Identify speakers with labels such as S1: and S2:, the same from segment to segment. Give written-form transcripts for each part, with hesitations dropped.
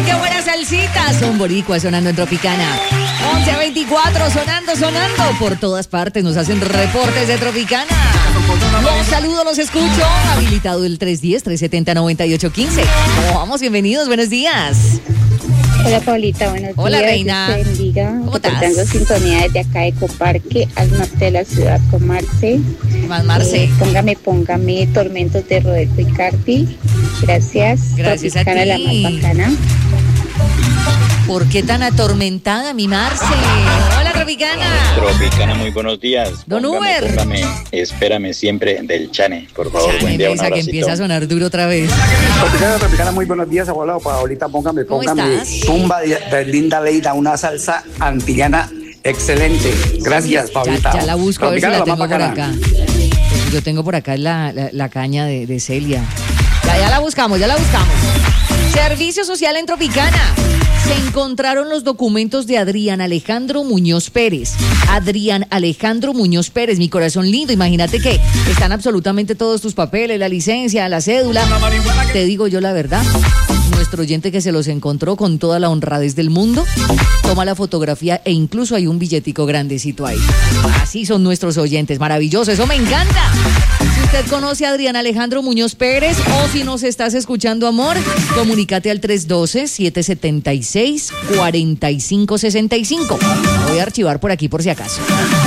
S1: qué buena salsita. Son boricuas sonando en Tropicana. 11:24, sonando por todas partes. Nos hacen reportes de Tropicana. Los saludo, los escucho. Habilitado el 310-370-9815. ¿Cómo vamos? Bienvenidos, buenos días.
S2: Hola, Paulita, buenos días.
S1: Hola, reina.
S2: Dios te bendiga.
S1: ¿Cómo estás?
S2: Tengo sintonía desde acá de Coparque, al norte de la ciudad, con Marce.
S1: Más Marce.
S2: Póngame Tormentos de Rodolfo Icardi. Gracias.
S1: Gracias a
S2: Tropicana,
S1: ti.
S2: la más bacana.
S1: ¿Por qué tan atormentada, mi Marce? Hola, Tropicana.
S3: Tropicana, muy buenos días.
S1: Don Uber.
S3: Póngame, espérame siempre del Chane, por favor.
S1: Chane,
S3: Buen día, un
S1: esa que
S3: abracito.
S1: empieza a sonar duro otra vez.
S4: Tropicana, muy buenos días, abuela. Paulita, póngame
S1: ¿Cómo estás?
S4: Tumba de Linda Leida, una salsa antillana excelente. Gracias, Paulita.
S1: Ya la busco, a ver si
S4: Tropicana,
S1: la tengo
S4: más
S1: por
S4: bacana.
S1: acá. Yo tengo por acá la caña de Celia. Ya la buscamos. Servicio Social en Tropicana. Se encontraron los documentos de Adrián Alejandro Muñoz Pérez. Adrián Alejandro Muñoz Pérez, mi corazón lindo. Imagínate que están absolutamente todos tus papeles, la licencia, la cédula. Te digo yo la verdad. Nuestro oyente que se los encontró con toda la honradez del mundo, toma la fotografía e incluso hay un billetico grandecito ahí. Así son nuestros oyentes, maravilloso, eso me encanta. Si usted conoce a Adrián Alejandro Muñoz Pérez o si nos estás escuchando, amor, comunícate al 312-776-4565. Voy a archivar por aquí por si acaso.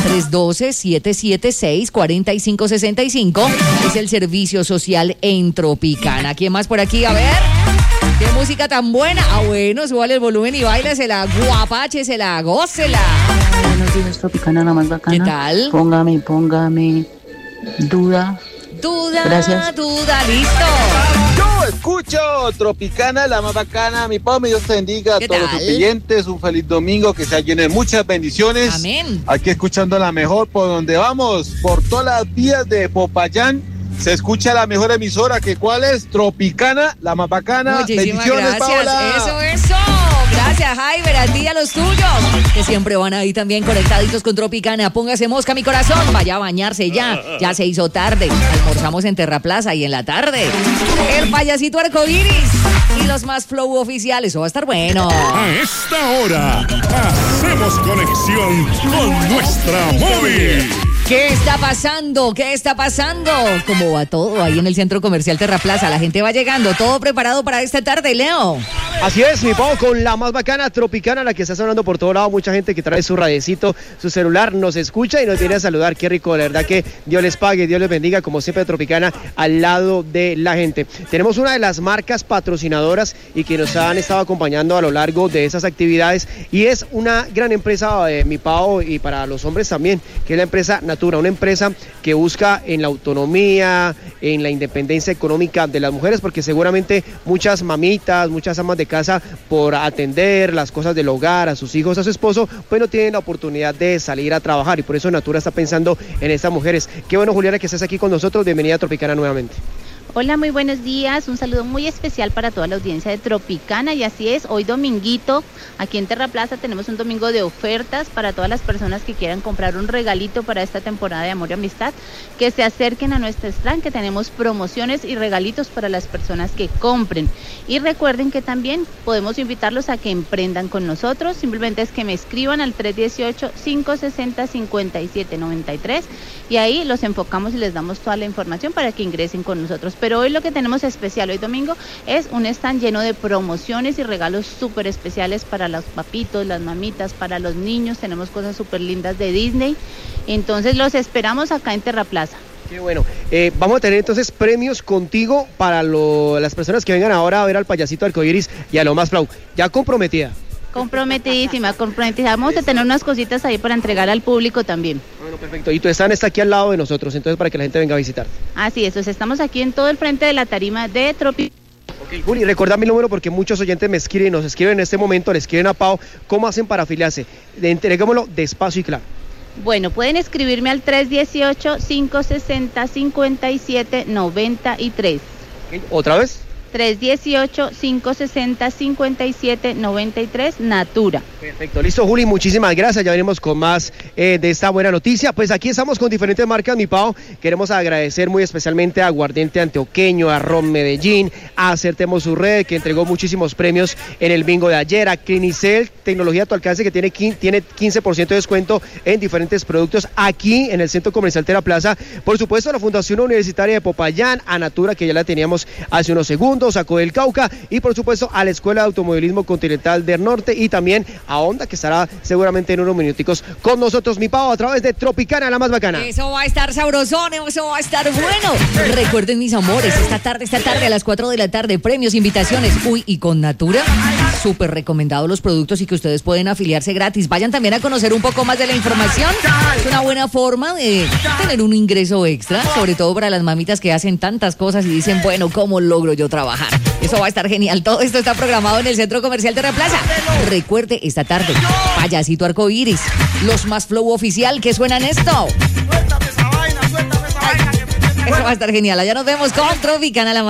S1: 312-776-4565 es el servicio social en Tropicana. ¿Quién más por aquí? A ver. ¡Qué música tan buena! Ah, bueno, súbale el volumen y báilesela, guapáchesela, gócela.
S5: Buenos días, Tropicana, la más bacana.
S1: ¿Qué tal?
S5: Póngame Duda. Gracias.
S1: Duda, listo.
S6: Yo escucho Tropicana, la más bacana. Mi Pau, Dios te bendiga a
S1: ¿Qué
S6: todos
S1: tal?
S6: los clientes. Un feliz domingo, que sea lleno de muchas bendiciones.
S1: Amén.
S6: Aquí escuchando la mejor por donde vamos, por todas las vías de Popayán. Se escucha la mejor emisora, que ¿cuál es? Tropicana, la más bacana.
S1: Muchísimas
S6: Bendiciones,
S1: gracias.
S6: Paola.
S1: Eso. Gracias, Jaiber, a ti y a los tuyos, que siempre van ahí también conectaditos con Tropicana. Póngase mosca, mi corazón. Vaya a bañarse ya. Ya se hizo tarde. Almorzamos en Terraplaza y en la tarde. El payasito arcoíris y los más flow oficiales. Eso va a estar bueno.
S7: A esta hora, hacemos conexión con nuestra móvil.
S1: ¿Qué está pasando? ¿Cómo va todo ahí en el Centro Comercial Terraplaza? La gente va llegando, todo preparado para esta tarde, Leo.
S8: Así es, mi Pau, con la más bacana Tropicana, la que está sonando por todo lado. Mucha gente que trae su radiecito, su celular, nos escucha y nos viene a saludar. Qué rico, la verdad que Dios les pague, Dios les bendiga, como siempre Tropicana al lado de la gente. Tenemos una de las marcas patrocinadoras y que nos han estado acompañando a lo largo de esas actividades y es una gran empresa, mi Pau, y para los hombres también, que es la empresa Natura, una empresa que busca en la autonomía, en la independencia económica de las mujeres, porque seguramente muchas mamitas, muchas amas de casa, por atender las cosas del hogar, a sus hijos, a su esposo, pues no tienen la oportunidad de salir a trabajar y por eso Natura está pensando en estas mujeres. Qué bueno, Juliana, que estés aquí con nosotros. Bienvenida a Tropicana nuevamente.
S9: Hola, muy buenos días. Un saludo muy especial para toda la audiencia de Tropicana. Y así es, hoy dominguito, aquí en Terraplaza tenemos un domingo de ofertas para todas las personas que quieran comprar un regalito para esta temporada de amor y amistad. Que se acerquen a nuestro stand, que tenemos promociones y regalitos para las personas que compren. Y recuerden que también podemos invitarlos a que emprendan con nosotros. Simplemente es que me escriban al 318-560-5793 y ahí los enfocamos y les damos toda la información para que ingresen con nosotros. Pero hoy lo que tenemos especial, hoy domingo, es un stand lleno de promociones y regalos súper especiales para los papitos, las mamitas, para los niños. Tenemos cosas súper lindas de Disney. Entonces los esperamos acá en Terraplaza.
S8: Qué bueno. Vamos a tener entonces premios contigo para las personas que vengan ahora a ver al payasito arcoíris y a lo más flow. Ya comprometida.
S9: Comprometidísima. Vamos a tener unas cositas ahí para entregar al público también.
S8: Bueno, perfecto. Y tu stand está aquí al lado de nosotros, entonces para que la gente venga a visitar.
S9: Así es, estamos aquí en todo el frente de la tarima de Tropicana.
S8: Ok, Juli, recuerda mi número porque muchos oyentes me escriben, nos escriben en este momento, le escriben a Pau, ¿cómo hacen para afiliarse? Entreguémoslo despacio y claro.
S9: Bueno, pueden escribirme al 318-560-5793.
S8: ¿Otra vez?
S9: 318-560-5793, Natura.
S8: Perfecto, listo, Juli, muchísimas gracias. Ya venimos con más de esta buena noticia. Pues aquí estamos con diferentes marcas, mi Pau. Queremos agradecer muy especialmente a Aguardiente Antioqueño, a Ron Medellín, a Acertemos su Red, que entregó muchísimos premios en el bingo de ayer, a Clinicel, tecnología a tu alcance, que tiene 15% de descuento en diferentes productos aquí en el Centro Comercial Teraplaza. Por supuesto, a la Fundación Universitaria de Popayán, a Natura, que ya la teníamos hace unos segundos, a Codel Cauca, y por supuesto a la Escuela de Automovilismo Continental del Norte, y también a Honda, que estará seguramente en unos minuticos con nosotros, mi Pau, a través de Tropicana, la más bacana.
S1: Eso va a estar sabrosón, eso va a estar bueno. Recuerden, mis amores, esta tarde a las 4 de la tarde, premios, invitaciones. Uy, y con Natura, súper recomendados los productos y que ustedes pueden afiliarse gratis. Vayan también a conocer un poco más de la información. Es una buena forma de tener un ingreso extra, sobre todo para las mamitas que hacen tantas cosas y dicen, bueno, ¿cómo logro yo trabajar? Eso va a estar genial. Todo esto está programado en el Centro Comercial Teraplaza. Recuerde, esta tarde, Payasito Arcoíris, los más flow oficial, que suenan esto. Eso va a estar genial. Allá nos vemos con Tropicana, la